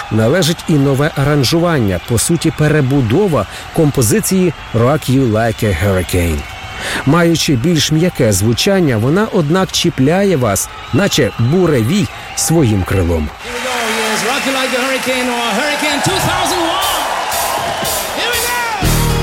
належить і нове аранжування, по суті перебудова композиції «Rock You Like a Hurricane». Маючи більш м'яке звучання, вона, однак, чіпляє вас, наче буревій, своїм крилом. Here we go, yes, Rock You Like a Hurricane or Hurricane 2001.